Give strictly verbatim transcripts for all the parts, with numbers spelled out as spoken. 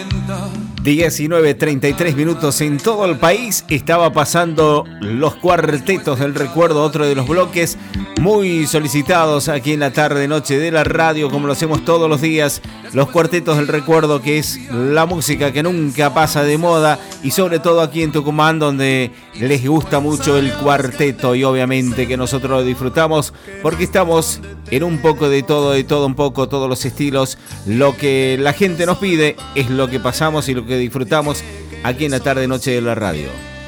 diecinueve treinta y tres minutos en todo el país. Estaba pasando los cuartetos del recuerdo, otro de los bloques muy solicitados aquí en la tarde noche de la radio, como lo hacemos todos los días. Los cuartetos del recuerdo, que es la música que nunca pasa de moda, y sobre todo aquí en Tucumán, donde les gusta mucho el cuarteto, y obviamente que nosotros lo disfrutamos porque estamos en un poco de todo, de todo un poco, todos los estilos. Lo que la gente nos pide es lo que pasamos y lo que disfrutamos aquí en la tarde noche de la radio.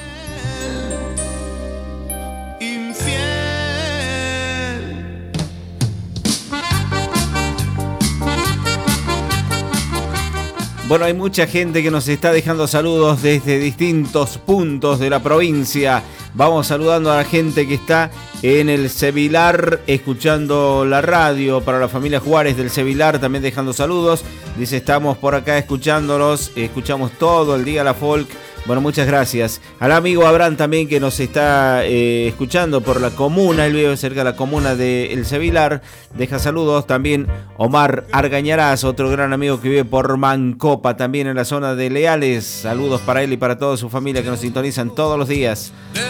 Bueno, hay mucha gente que nos está dejando saludos desde distintos puntos de la provincia. Vamos saludando a la gente que está en el Sevilar escuchando la radio. Para la familia Juárez del Sevilar también dejando saludos. Dice, estamos por acá escuchándolos, escuchamos todo el día la folk. Bueno, muchas gracias. Al amigo Abraham también, que nos está eh, escuchando por la comuna, él vive cerca de la comuna de El Sevilar, deja saludos. También Omar Argañarás, otro gran amigo que vive por Mancopa, también en la zona de Leales. Saludos para él y para toda su familia que nos sintonizan todos los días.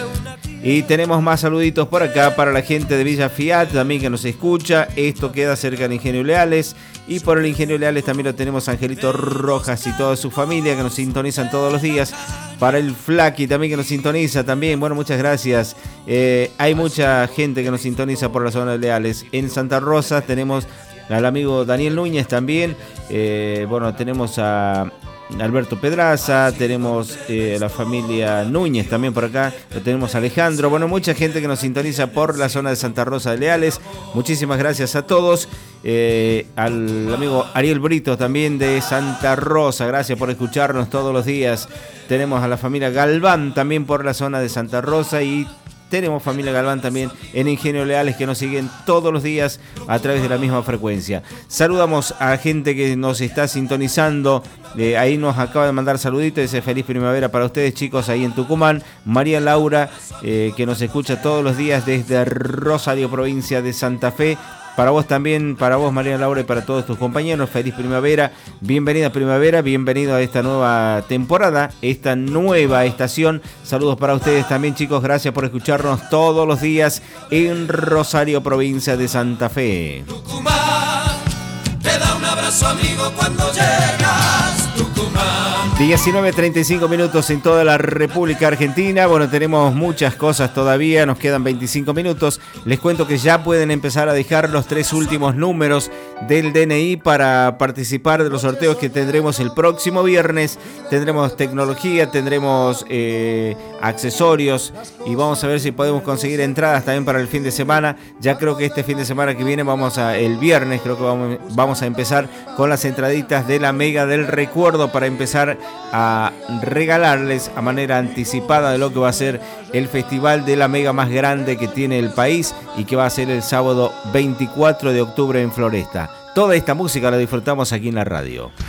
Y tenemos más saluditos por acá para la gente de Villa Fiat también que nos escucha. Esto queda cerca del Ingenio Leales. Y por el Ingenio Leales también lo tenemos a Angelito Rojas y toda su familia que nos sintonizan todos los días. Para el Flaqui también que nos sintoniza también. Bueno, muchas gracias. Eh, hay mucha gente que nos sintoniza por la zona de Leales. En Santa Rosa tenemos al amigo Daniel Núñez también. Eh, bueno, tenemos a Alberto Pedraza, tenemos eh, la familia Núñez también por acá, lo tenemos a Alejandro. Bueno, mucha gente que nos sintoniza por la zona de Santa Rosa de Leales. Muchísimas gracias a todos. Eh, al amigo Ariel Brito también de Santa Rosa, gracias por escucharnos todos los días. Tenemos a la familia Galván también por la zona de Santa Rosa, y tenemos familia Galván también en Ingenio Leales que nos siguen todos los días a través de la misma frecuencia. Saludamos a gente que nos está sintonizando. Eh, ahí nos acaba de mandar saluditos. Dice feliz primavera para ustedes, chicos, ahí en Tucumán. María Laura, eh, que nos escucha todos los días desde Rosario, provincia de Santa Fe. Para vos también, para vos María Laura, y para todos tus compañeros, feliz primavera, bienvenida primavera, bienvenido a esta nueva temporada, esta nueva estación. Saludos para ustedes también, chicos, gracias por escucharnos todos los días en Rosario, provincia de Santa Fe. Tucumán, te da un abrazo amigo cuando llegas, Tucumán. diecinueve treinta y cinco minutos en toda la República Argentina. Bueno, tenemos muchas cosas todavía, nos quedan veinticinco minutos. Les cuento que ya pueden empezar a dejar los tres últimos números del D N I para participar de los sorteos que tendremos el próximo viernes. Tendremos tecnología, tendremos eh, accesorios, y vamos a ver si podemos conseguir entradas también para el fin de semana. Ya creo que este fin de semana que viene, vamos a el viernes, creo que vamos, vamos a empezar con las entraditas de la Mega del Recuerdo para empezar a regalarles a manera anticipada de lo que va a ser el festival de la Mega más grande que tiene el país, y que va a ser el sábado veinticuatro de octubre en Floresta. Toda esta música la disfrutamos aquí en la radio.